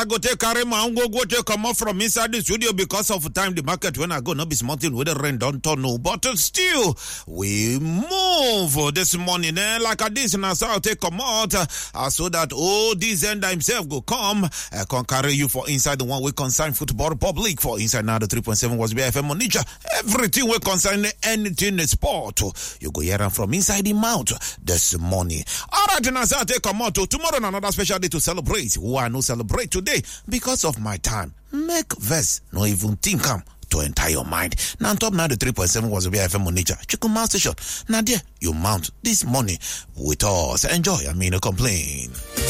I go take carry my own go take come off from inside the studio because of time. The market when I go not be smarting with the rain don't turn no, but still we move this morning like this and so I'll take come out so that all these end himself go come can carry you for inside the one we concern football public for inside now the 3.7 was BFM on nature. Everything we concern anything in sport you go hear from inside the mouth this morning. All right, and as I take come out tomorrow another special day to celebrate. Who I no celebrate today because of my time. Make verse no even think to enter your mind. Now on top now the 3.7 was BFM on nature. Chukuma station. Now there you mount this morning with us. Enjoy. I mean, no complain.